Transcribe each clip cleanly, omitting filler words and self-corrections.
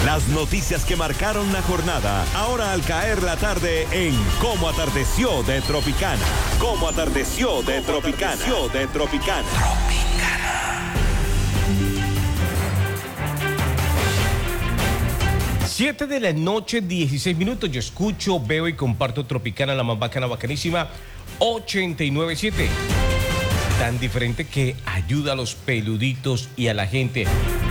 Las noticias que marcaron la jornada, ahora al caer la tarde en Cómo Atardeció de Tropicana. Cómo Atardeció de Tropicana. Tropicana. 7 de la noche, 16 minutos. Yo escucho, veo y comparto Tropicana, la más bacana, bacanísima, 89.7. Tan diferente que ayuda a los peluditos y a la gente.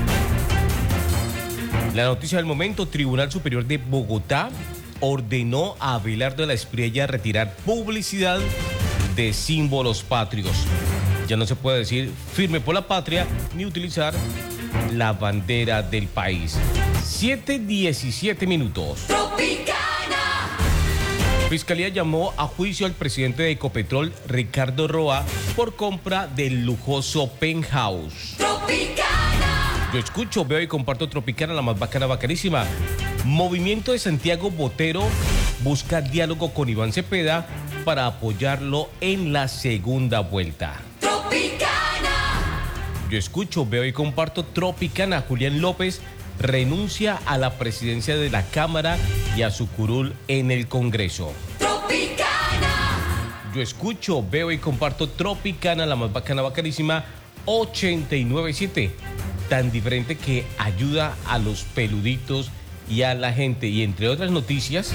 La noticia del momento: Tribunal Superior de Bogotá ordenó a Abelardo de la Espriella retirar publicidad de símbolos patrios. Ya no se puede decir firme por la patria ni utilizar la bandera del país. 7:17 minutos. Tropicana. Fiscalía llamó a juicio al presidente de Ecopetrol, Ricardo Roa, por compra del lujoso penthouse. Tropicana. Yo escucho, veo y comparto Tropicana, la más bacana, bacanísima. Movimiento de Santiago Botero busca diálogo con Iván Cepeda para apoyarlo en la segunda vuelta. Tropicana. Yo escucho, veo y comparto Tropicana. Julián López renuncia a la presidencia de la Cámara y a su curul en el Congreso. Tropicana. Yo escucho, veo y comparto Tropicana, la más bacana, bacanísima, 89.7. Tan diferente que ayuda a los peluditos y a la gente. Y entre otras noticias,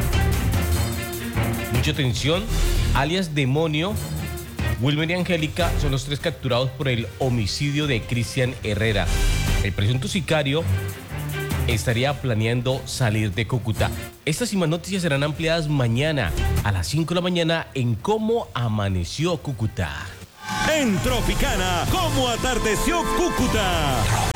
mucha atención, alias Demonio, Wilmer y Angélica son los tres capturados por el homicidio de Cristian Herrera. El presunto sicario estaría planeando salir de Cúcuta. Estas y más noticias serán ampliadas mañana a las 5 de la mañana en Cómo Amaneció Cúcuta. En Tropicana, ¿Cómo Atardeció Cúcuta?